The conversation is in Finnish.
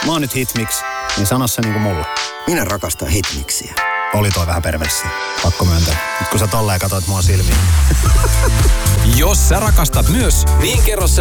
Mä oon nyt Hitmix, niin sano se niinku mulle. Minä rakastan Hitmixiä. Oli toi vähän perversi. Pakko myöntää. Nyt kun sä tolleen katoit mua silmiin. Jos sä rakastat myös, niin kerro se